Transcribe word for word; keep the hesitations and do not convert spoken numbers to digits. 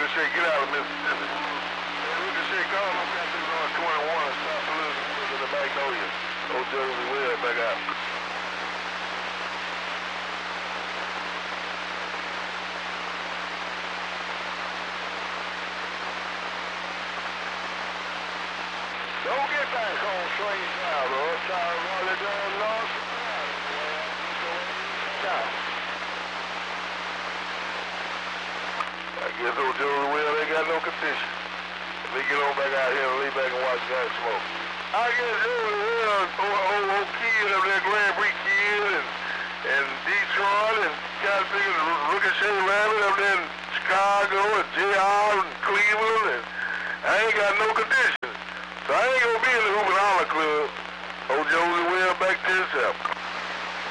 Ricochet, get out of Mississippi. Hey, Ricochet, call him Captain North twenty-one. Stop listening to the Magnolia. Old Josie Will back out. Don't get back on train now, bro. Try to roll it down lost. I guess old Josie Will ain't got no condition. They get on back out here and lay back and watch guys smoke. I guess Josie Will, old, old kid up there, Grand Prix kid, and, and Detroit, and kind of figure Ricochet Rabbit up there in Chicago, and J R